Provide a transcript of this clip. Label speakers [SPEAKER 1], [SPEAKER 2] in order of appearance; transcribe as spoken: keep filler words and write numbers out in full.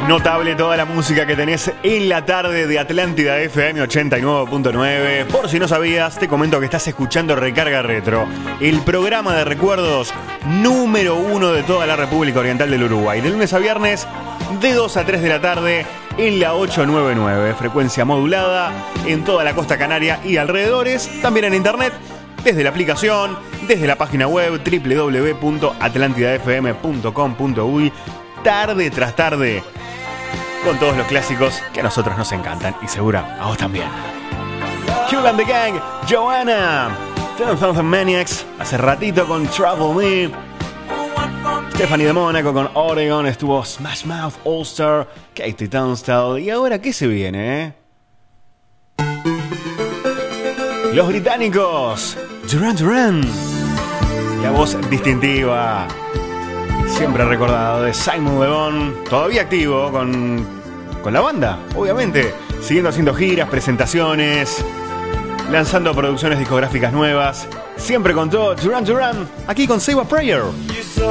[SPEAKER 1] Notable toda la música que tenés en la tarde de Atlántida F M ochenta y nueve punto nueve. Por si no sabías, te comento que estás escuchando Recarga Retro, el programa de recuerdos número uno de toda la República Oriental del Uruguay. De lunes a viernes, de dos a tres de la tarde, en la ochocientos noventa y nueve. Frecuencia modulada en toda la costa canaria y alrededores. También en internet, desde la aplicación, desde la página web doble u doble u doble u punto atlantida f m punto com punto u y. Tarde tras tarde, con todos los clásicos que a nosotros nos encantan y seguro a vos también. Kool and the Gang, Joanna, ten thousand Maniacs, hace ratito con Trouble Me. Stephanie de Mónaco con Oregon, estuvo Smash Mouth, All Star, Katie Tunstall. Y ahora, ¿qué se viene, eh? Los británicos, Duran Duran. La voz distintiva, siempre recordado, de Simon Le Bon, todavía activo con, con la banda, obviamente, siguiendo haciendo giras, presentaciones, lanzando producciones discográficas nuevas. Siempre contó Duran Duran, aquí con Save a Prayer.